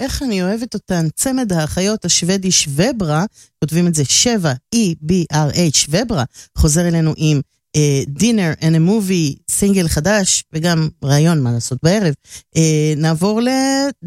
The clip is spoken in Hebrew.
איך אני אוהבת אותן, צמד האחיות השוודי שווברה, כותבים את זה 7 EBRH שווברה, חוזר אלינו עם Dinner and a Movie, סינגל חדש, וגם רעיון מה לעשות בערב. נעבור